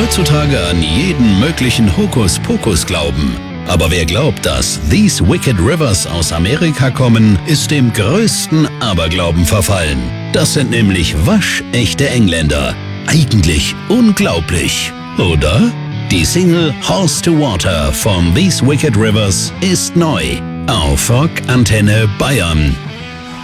heutzutage an jeden möglichen Hokuspokus glauben. Aber wer glaubt, dass These Wicked Rivers aus Amerika kommen, ist dem größten Aberglauben verfallen. Das sind nämlich waschechte Engländer. Eigentlich unglaublich, oder? Die Single Horse to Water von These Wicked Rivers ist neu auf Rock Antenne Bayern.